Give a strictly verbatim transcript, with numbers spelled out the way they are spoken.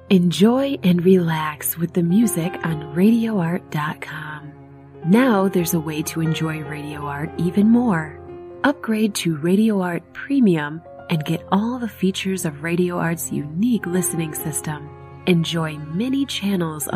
Enjoy and relax with the music on radio art dot com. Now there's a way to enjoy Radio Art even more. Upgrade to Radio Art Premium and get all the features of Radio Art's unique listening system. Enjoy many channels